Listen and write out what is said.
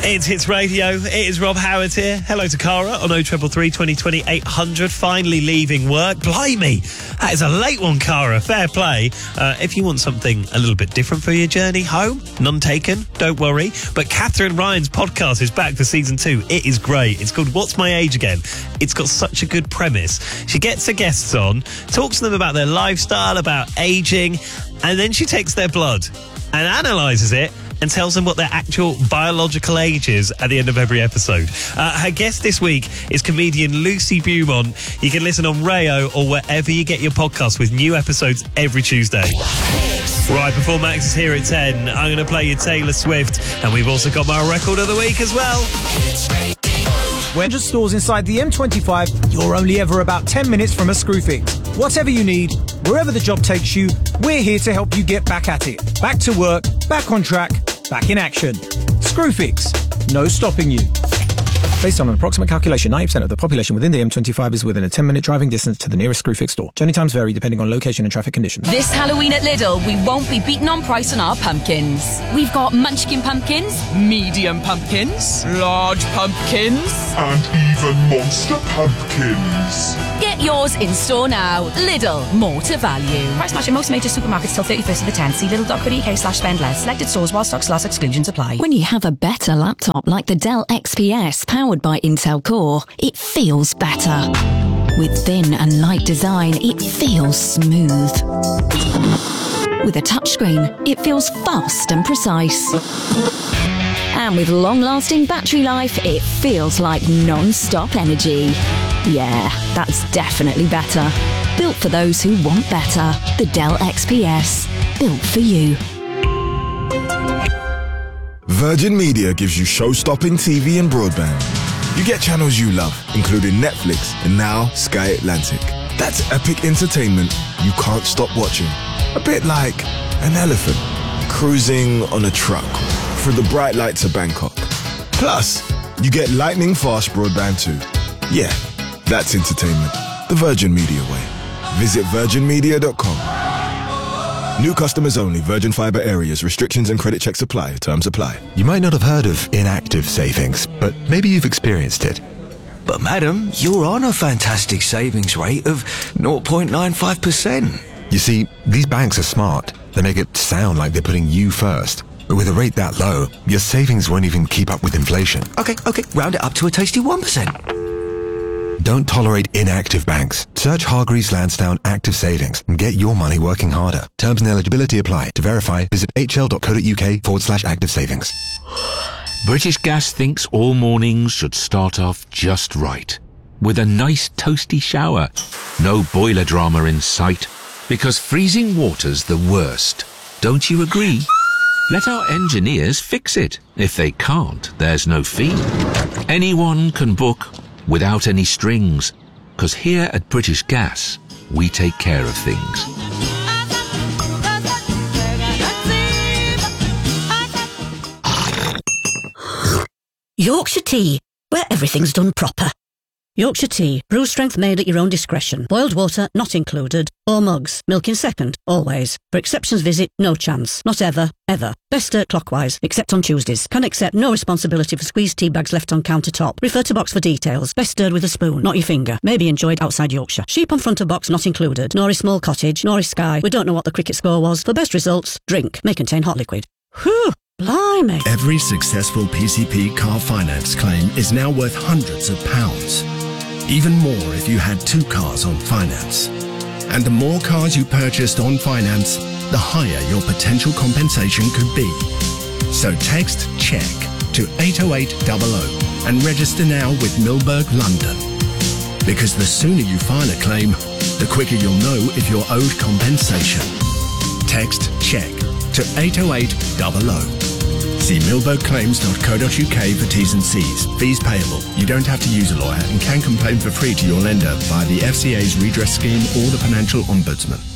It's Hits Radio. It is Rob Howard here. Hello to Cara on 0333 2020 800. Finally leaving work. Blimey, that is a late one, Cara. Fair play. If you want something a little bit different for your journey home, none taken, don't worry. But Catherine Ryan's podcast is back for season 2. It is great. It's called What's My Age Again? It's got such a good premise. She gets her guests on, talks to them about their lifestyle, about aging, and then she takes their blood and analyses it and tells them what their actual biological age is at the end of every episode. Her guest this week is comedian Lucy Beaumont. You can listen on Rayo or wherever you get your podcasts with new episodes every Tuesday. Right, before Max is here at 10, I'm going to play you Taylor Swift, and we've also got my record of the week as well. When just stores inside the M25, you're only ever about 10 minutes from a Screwfix. Whatever you need, wherever the job takes you, we're here to help you get back at it. Back to work, back on track, back in action. Screwfix, no stopping you. Based on an approximate calculation, 90% of the population within the M25 is within a 10-minute driving distance to the nearest Screwfix store. Journey times vary depending on location and traffic conditions. This Halloween at Lidl, we won't be beaten on price on our pumpkins. We've got munchkin pumpkins, medium pumpkins, large pumpkins, and even monster pumpkins. Get yours in store now. Lidl, more to value. Price match in most major supermarkets till 31st of the 10th. See lidl.co.uk/spend less. Selected stores while stocks last. Exclusions apply. When you have a better laptop like the Dell XPS powered by Intel Core, it feels better. With thin and light design, it feels smooth. With a touchscreen, it feels fast and precise. And with long-lasting battery life, it feels like non-stop energy. Yeah, that's definitely better. Built for those who want better. The Dell XPS. Built for you. Virgin Media gives you show-stopping TV and broadband. You get channels you love, including Netflix and now Sky Atlantic. That's epic entertainment you can't stop watching. A bit like an elephant cruising on a truck through the bright lights of Bangkok. Plus, you get lightning-fast broadband too. Yeah, that's entertainment. The Virgin Media way. Visit virginmedia.com. New customers only. Virgin Fibre areas. Restrictions and credit checks apply. Terms apply. You might not have heard of inactive savings, but maybe you've experienced it. But madam, you're on a fantastic savings rate of 0.95%. You see, these banks are smart. They make it sound like they're putting you first. But with a rate that low, your savings won't even keep up with inflation. Okay, round it up to a tasty 1%. Don't tolerate inactive banks. Search Hargreaves Lansdown Active Savings and get your money working harder. Terms and eligibility apply. To verify, visit hl.co.uk/active savings. British Gas thinks all mornings should start off just right, with a nice toasty shower. No boiler drama in sight, because freezing water's the worst. Don't you agree? Let our engineers fix it. If they can't, there's no fee. Anyone can book without any strings, because here at British Gas, we take care of things. Yorkshire Tea, where everything's done proper. Yorkshire Tea, brew strength made at your own discretion. Boiled water not included. Or mugs, milk in second, always. For exceptions visit, no chance. Not ever, ever. Best stir clockwise, except on Tuesdays. Can accept no responsibility for squeezed tea bags left on countertop. Refer to box for details. Best stirred with a spoon, not your finger. May be enjoyed outside Yorkshire. Sheep on front of box not included. Nor is small cottage, nor is Sky. We don't know what the cricket score was. For best results, drink. May contain hot liquid. Whew! Blimey. Every successful PCP car finance claim is now worth hundreds of pounds. Even more if you had 2 cars on finance. And the more cars you purchased on finance, the higher your potential compensation could be. So text CHECK to 80800 and register now with Milberg London. Because the sooner you file a claim, the quicker you'll know if you're owed compensation. Text CHECK to 80800. See milbergclaims.co.uk for T's and C's. Fees payable. You don't have to use a lawyer and can complain for free to your lender via the FCA's redress scheme or the Financial Ombudsman.